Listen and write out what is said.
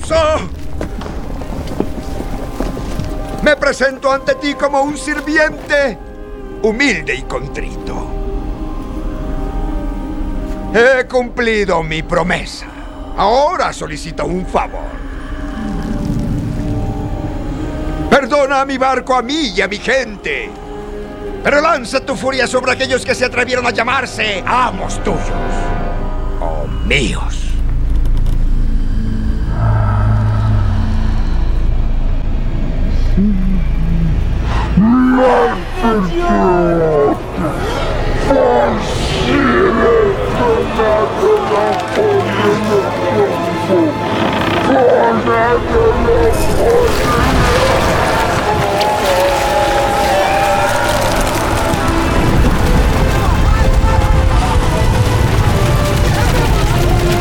¡Alonso! Me presento ante ti como un sirviente humilde y contrito. He cumplido mi promesa. Ahora solicito un favor. Perdona a mi barco, a mí y a mi gente. Pero lanza tu furia sobre aquellos que se atrevieron a llamarse amos tuyos o míos.